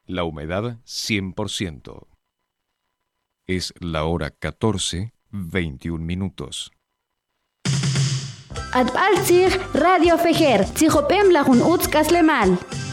La humedad 100%. Es la hora 14:21. Atbaltzig Radio Fejer, Tzijopem Lajun Utzkaslemal.